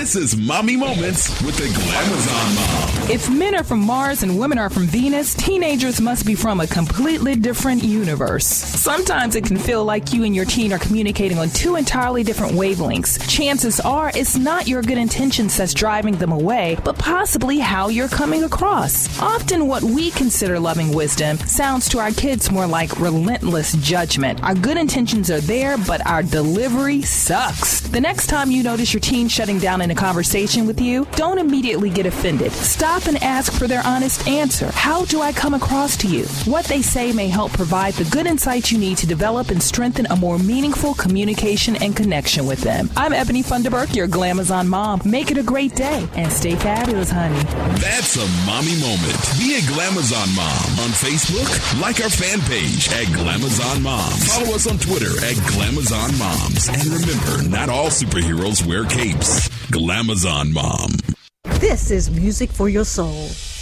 This is Mommy Moments with the Glamazon Mom. If men are from Mars and women are from Venus, teenagers must be from a completely different universe. Sometimes it can feel like you and your teen are communicating on two entirely different wavelengths. Chances are it's not your good intentions that's driving them away, but possibly how you're coming across. Often what we consider loving wisdom sounds to our kids more like relentless judgment. Our good intentions are there, but our delivery sucks. The next time you notice your teen shutting down in a conversation with you, don't immediately get offended. Stop and ask for their honest answer. How do I come across to you? What they say may help provide the good insights you need to develop and strengthen a more meaningful communication and connection with them. I'm Ebony Funderburk, your Glamazon mom. Make it a great day and stay fabulous, honey. That's a mommy moment. Be a Glamazon mom on Facebook. Like our fan page at Glamazon Moms. Follow us on Twitter at Glamazon Moms. And remember, not all superheroes wear capes. Glamazon Mom. This is music for your soul.